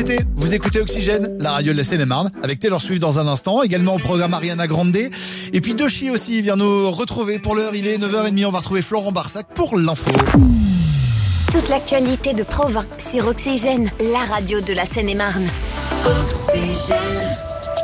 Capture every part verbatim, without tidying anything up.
été, vous écoutez Oxygène, la radio de la Seine-et-Marne, avec Taylor Swift dans un instant, également au programme Ariana Grande. Et puis Doshi aussi vient nous retrouver pour l'heure, il est neuf heures trente, on va retrouver Florent Barsac pour l'info. Toute l'actualité de Provins sur Oxygène, la radio de la Seine-et-Marne. Oxygène.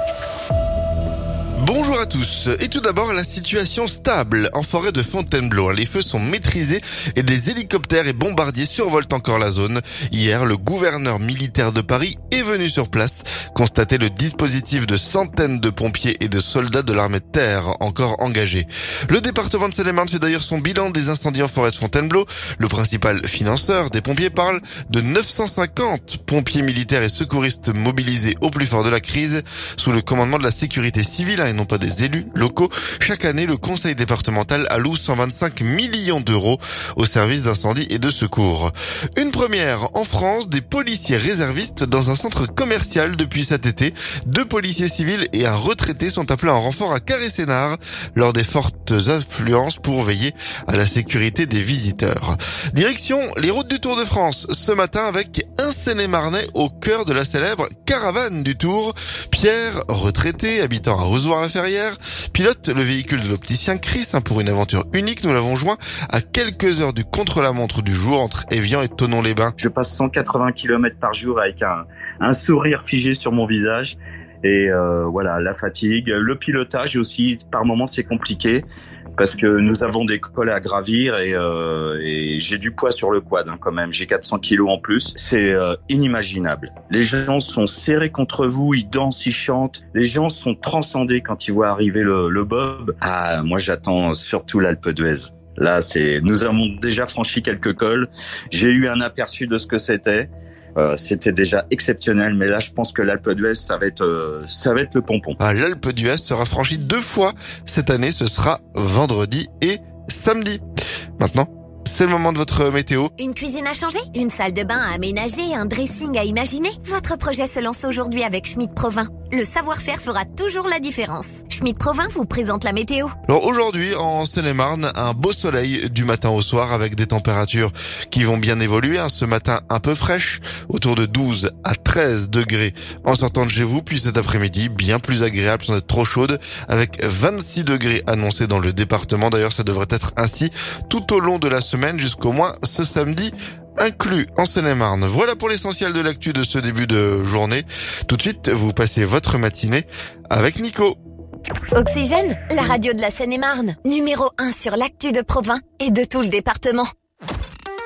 Bonjour à tous. Et tout d'abord, la situation stable en forêt de Fontainebleau. Les feux sont maîtrisés et des hélicoptères et bombardiers survolent encore la zone. Hier, le gouverneur militaire de Paris est venu sur place constater le dispositif de centaines de pompiers et de soldats de l'armée de terre encore engagés. Le département de Seine-et-Marne fait d'ailleurs son bilan des incendies en forêt de Fontainebleau. Le principal financeur des pompiers parle de neuf cent cinquante pompiers militaires et secouristes mobilisés au plus fort de la crise sous le commandement de la sécurité civile et non pas des élus locaux. Chaque année, le conseil départemental alloue cent vingt-cinq millions d'euros au service d'incendie et de secours. Une première en France, des policiers réservistes dans un centre commercial depuis cet été. Deux policiers civils et un retraité sont appelés en renfort à Carré-Sénart lors des fortes affluences pour veiller à la sécurité des visiteurs. Direction les routes du Tour de France ce matin avec un Seine-et-Marnais au cœur de la célèbre caravane du Tour. Pierre, retraité, habitant à Ozoir-la-Ferrière, pilote le véhicule de l'opticien Chris hein, pour une aventure unique. Nous l'avons joint à quelques heures du contre-la-montre du jour entre Évian et Thonon-les-Bains. Je passe cent quatre-vingts kilomètres par jour avec un, un sourire figé sur mon visage. Et euh, voilà, la fatigue, le pilotage aussi, par moments c'est compliqué parce que nous avons des cols à gravir et, euh, et j'ai du poids sur le quad hein, quand même, j'ai quatre cents kilos en plus, c'est euh, inimaginable. Les gens sont serrés contre vous, ils dansent, ils chantent, les gens sont transcendés quand ils voient arriver le, le bob. Ah, moi j'attends surtout l'Alpe d'Huez. Là, c'est, nous avons déjà franchi quelques cols, j'ai eu un aperçu de ce que c'était. Euh, c'était déjà exceptionnel, mais là je pense que l'Alpe d'Huez ça va être euh, ça va être le pompon. Ah, l'Alpe d'Huez sera franchie deux fois cette année, ce sera vendredi et samedi. Maintenant, c'est le moment de votre météo. Une cuisine à changer, une salle de bain à aménager, un dressing à imaginer. Votre projet se lance aujourd'hui avec Schmitt Provins. Le savoir-faire fera toujours la différence. Schmitt Provins vous présente la météo. Alors aujourd'hui, en Seine-et-Marne, un beau soleil du matin au soir avec des températures qui vont bien évoluer. Ce matin un peu fraîche, autour de douze à treize degrés en sortant de chez vous. Puis cet après-midi, bien plus agréable sans être trop chaude, avec vingt-six degrés annoncés dans le département. D'ailleurs, ça devrait être ainsi tout au long de la semaine jusqu'au moins ce samedi inclus en Seine-et-Marne. Voilà pour l'essentiel de l'actu de ce début de journée. Tout de suite, vous passez votre matinée avec Nico. Oxygène, la radio de la Seine-et-Marne, numéro un sur l'actu de Provins et de tout le département.